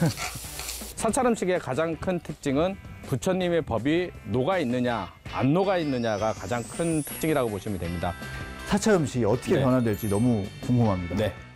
사찰 음식의 가장 큰 특징은 부처님의 법이 녹아 있느냐 안 녹아 있느냐가 가장 큰 특징이라고 보시면 됩니다. 사찰 음식이 어떻게 네. 변화될지 너무 궁금합니다. 네.